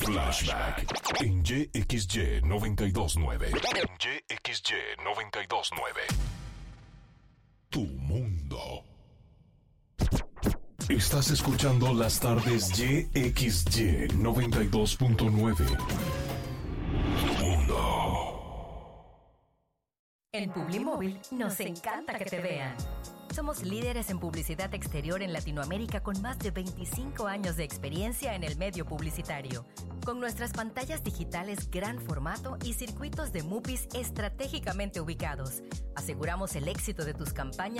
Flashback en YXY 929. En YXY 929. Tu mundo. Estás escuchando las tardes YXY 92.9. Tu mundo. En Publimóvil nos encanta que te vean. Somos líderes en publicidad exterior en Latinoamérica con más de 25 años de experiencia en el medio publicitario. Con nuestras pantallas digitales gran formato y circuitos de MUPIs estratégicamente ubicados, aseguramos el éxito de tus campañas